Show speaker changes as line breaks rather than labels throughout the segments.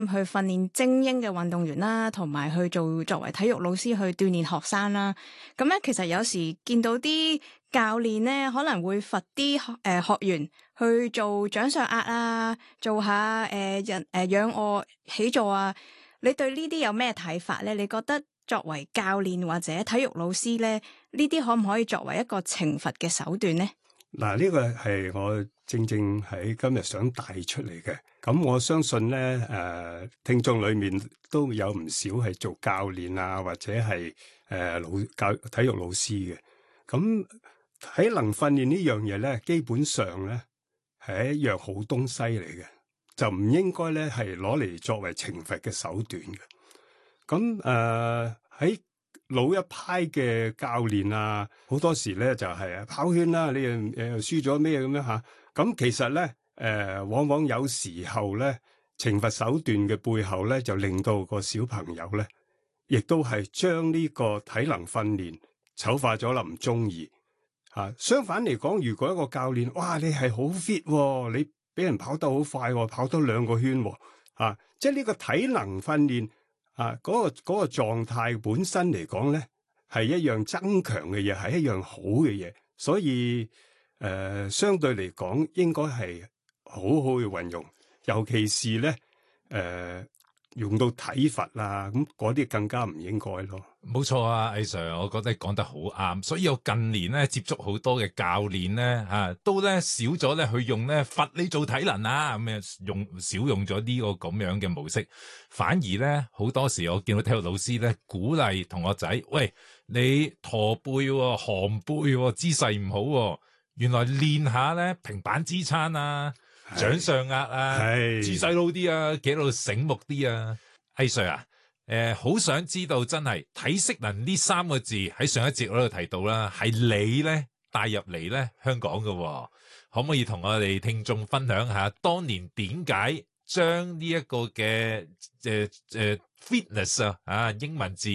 去訓練精英嘅運動員啦，同埋去作為體育老師去鍛煉學生啦。咁咧，其實有時見到啲教練咧，可能會罰啲學員去做掌上壓啊，做下仰卧起坐啊。你對呢啲有咩睇法咧？你覺得作為教練或者體育老師咧，呢啲可唔可以作為一個懲罰嘅手段呢？
嗱，呢個係我正正喺今日想帶出嚟嘅。咁我相信咧，聽眾裏面都有唔少係做教練啊，或者係體育老師嘅。咁體能訓練呢樣嘢咧，基本上咧係一樣好東西嚟嘅，就唔應該咧係攞嚟作為懲罰嘅手段嘅。咁喺老一派嘅教練啊，好多時咧就係跑圈啦，你又輸咗咩咁樣吓？咁其實咧，往往有時候咧，懲罰手段嘅背後咧，就令到個小朋友咧，亦都係將呢個體能訓練醜化咗啦，唔中意吓。相反嚟講，如果一個教練，哇，你係好 fit，你俾人跑得好快，跑多2個圈，吓，即係呢個體能訓練。嗰個狀態本身嚟講咧，係一樣增強嘅嘢，係一樣好嘅嘢，所以相對嚟講應該係好好去運用，尤其是咧用到體罰啊，咁嗰啲更加唔應該咯。
冇錯啊，魏 Sir， 我覺得你講得好啱。所以我近年咧接觸好多嘅教練咧，都咧少咗咧去用咧罰你做體能啊，咁樣少用咗呢個咁樣嘅模式，反而咧好多時我見到體育老師咧鼓勵同學仔，喂，你駝背喎、寒背喎、姿勢唔好喎，原來練下咧平板支撐啊、掌上壓啊、姿勢好啲啊，企喺度醒目啲啊，魏 Sir 啊。好想知道真係體適能呢3個字喺上一節我度提到啦，係你咧帶入嚟咧香港嘅喎，可唔可以同我哋聽眾分享下當年點解將呢一個嘅fitness 英文字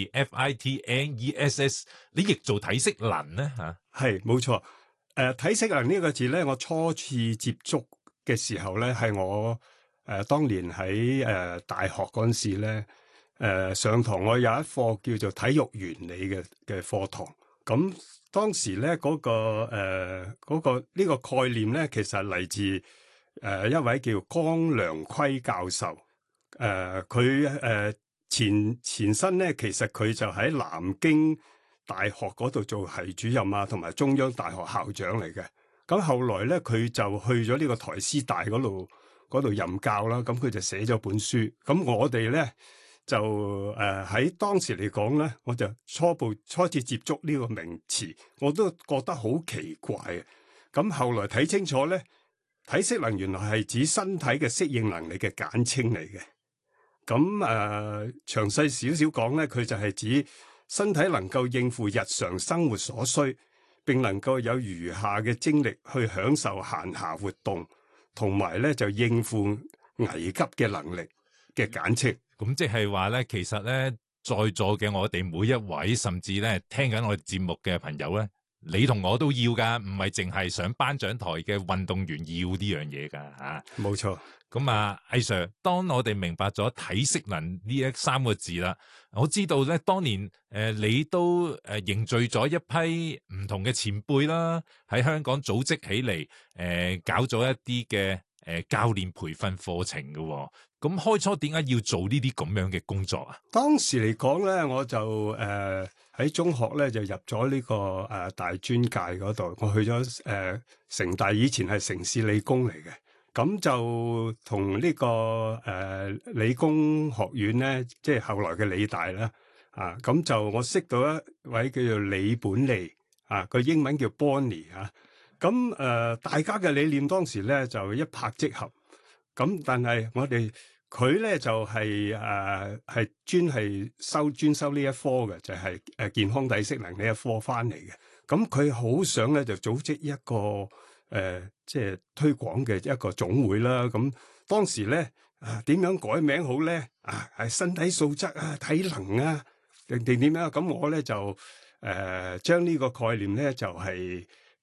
fitness 你譯做體適能咧嚇？
係冇錯，體適能呢個字咧，我初次接觸嘅時候咧，係我當年喺大學嗰陣時咧。上堂我有一課叫做體育原理嘅課堂，咁當時咧呢個概念咧，其實嚟自一位叫江良輝教授，佢前身咧，其實佢就喺南京大學嗰度做系主任啊，同埋中央大學校長嚟嘅。咁後來咧，佢就去咗呢個台師大嗰度任教啦。咁佢就寫咗本書。咁我哋咧。就喺當時嚟講咧，我就初次接觸呢個名詞，我都覺得好奇怪嘅。咁後來睇清楚咧，體適能原來係指身體嘅適應能力嘅簡稱嚟嘅。咁詳細少少講咧，佢就係指身體能夠應付日常生活所需，並能夠有餘下嘅精力去享受閒暇活動，同埋咧就應付危急嘅能力嘅簡稱。
咁即係話咧，其實咧，在座嘅我哋每一位，甚至咧聽緊我哋節目嘅朋友咧，你同我都要噶，唔係淨係上頒獎台嘅運動員要呢樣嘢噶吓。
冇錯。
咁啊，魏 Sir， 當我哋明白咗體適能呢3個字啦，我知道咧，當年你都凝聚咗一批唔同嘅前輩啦，喺香港組織起嚟，搞咗一啲嘅教練培訓課程嘅。咁開初點解要做呢啲咁樣嘅工作啊？
當時嚟講咧，我就喺中學咧就入咗呢個大專界嗰度，我去咗城大，以前係城市理工嚟嘅，咁就同呢個理工學院咧，即係後來嘅理大啦，咁就我識到一位叫做李本利個英文叫 Bonnie 咁大家嘅理念當時咧就一拍即合。咁但係佢咧就係專修呢一科嘅，就係健康體適能呢一科翻嚟嘅。咁佢好想咧就組織一個即係推廣嘅一個總會啦。咁當時咧點樣改名好咧？係身體素質啊、體能啊，定點樣？咁我咧就將呢個概念咧就係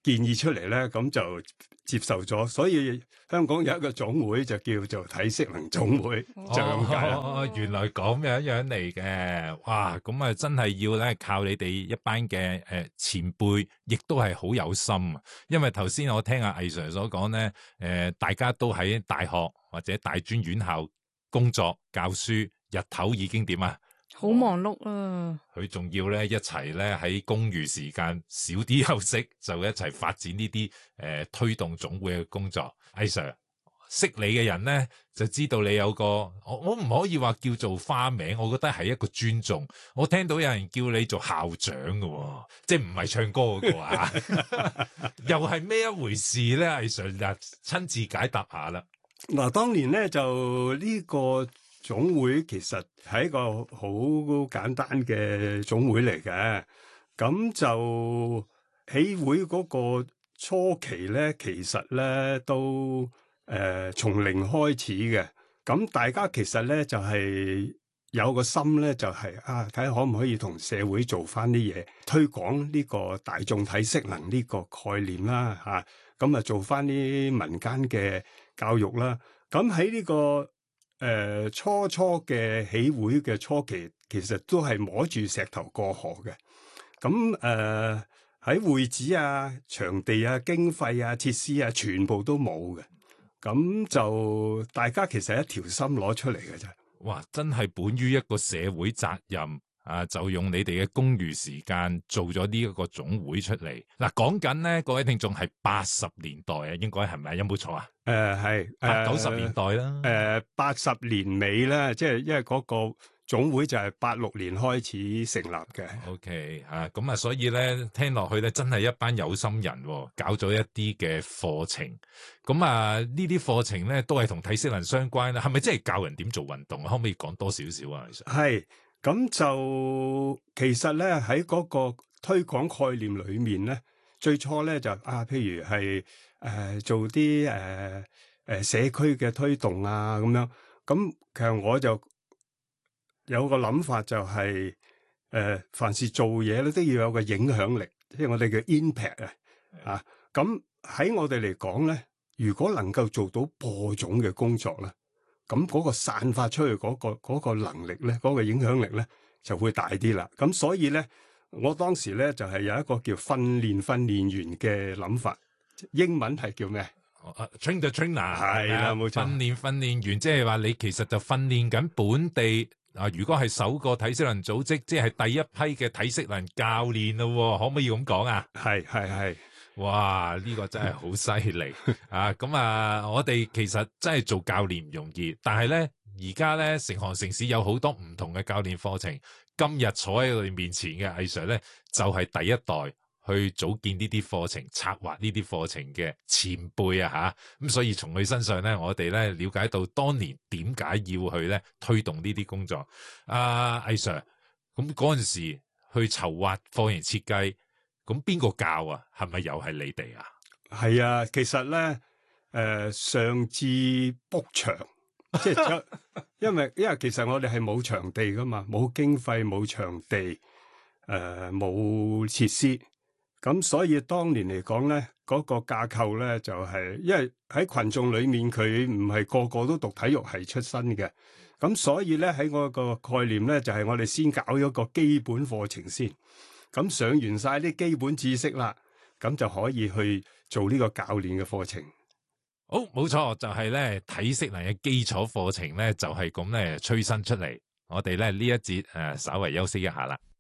建議出嚟咧，咁就接受咗，所以香港有一個總會就叫做體適能總會，就咁解啦。
原來咁樣嚟嘅，哇！咁啊，真係要咧靠你哋一班嘅前輩，亦都係好有心啊。因為頭先我聽阿魏 Sir 所講咧，大家都喺大學或者大專院校工作教書，日頭已經點啊？
好忙碌啊！
佢仲要咧一齊咧喺公餘時間少啲休息，就一齊發展呢啲推動總會嘅工作。魏 Sir 識你嘅人咧就知道你有個我唔可以話叫做花名，我覺得係一個尊重。我聽到有人叫你做校長嘅，即係唔係唱歌嗰個啊？又係咩一回事咧？魏 Sir 親自解答下啦。
嗱，當年咧就呢個總會其實係一個好簡單嘅總會嚟嘅，咁就起會嗰個初期咧，其實咧都從零開始嘅，咁大家其實咧就係有個心咧，就係睇下可唔可以同社會做翻啲嘢，推廣呢個大眾體適能呢個概念啦，咁做翻啲民間嘅教育啦，咁喺呢個初嘅起會嘅初期，其實都係摸住石頭過河嘅。咁喺會址啊、場地啊、經費啊、設施啊，全部都冇嘅。咁就大家其實一條心攞出嚟嘅啫。
哇！真係本於一個社會責任啊，就用你哋嘅公餘時間做咗呢一個總會出嚟。嗱，講緊咧，各位聽眾係80年代啊，應該係咪？有冇錯啊？
係
80年代啦。
80年尾咧，即係因為嗰個總會就係86年開始成立嘅。
OK 咁啊，所以咧聽落去咧，真係一班有心人搞咗一啲嘅課程。咁啊，呢啲課程咧都係同體適能相關啦。係咪即係教人點做運動啊？可唔可以講多少少啊？其實
係咁就其實咧喺嗰個推廣概念裏面咧，最初咧就譬如係做啲社區嘅推動啊咁樣。咁其實我就有個諗法就係凡是做嘢咧都要有個影響力，即係我哋嘅 impact 啊。咁喺我哋嚟講咧，如果能夠做到播種嘅工作咧，咁嗰個散發出去嗰個能力咧，嗰個影響力咧就會大啲啦。咁所以咧，我當時咧就係有一個叫訓練員嘅諗法，英文係叫咩
？Train the trainer
係啦，冇錯。
訓練員，即係話你其實就訓練緊本地如果係首個體適能組織，即係第一批嘅體適能教練咯，可唔可以咁講啊？
係。
哇！呢個真係好犀利咁我哋其實真係做教練唔容易，但係咧而家咧成行成市有好多唔同嘅教練課程。今日坐喺我哋面前嘅魏 Sir咧，就係第一代去組建呢啲課程、策劃呢啲課程嘅前輩啊咁所以從佢身上咧，我哋咧了解到當年點解要去咧推動呢啲工作。魏 Sir，咁嗰陣時去籌劃課程設計。咁邊個教啊？係咪又係你哋啊？
係啊，其實咧，上至 book 場，即係因為其實我哋係冇場地噶嘛，冇經費，冇場地，冇設施，咁所以當年嚟講咧，嗰個架構咧就係，因為喺群眾裏面佢唔係個個都讀體育系出身嘅，咁所以咧喺我個概念咧就係我哋先搞咗個基本課程先。咁上完晒啲基本知識啦，咁就可以去做呢個教練嘅課程。
好，冇錯，就係咧體適能嘅基礎課程咧，就係咁咧催生出嚟。我哋咧呢一節稍為休息一下啦。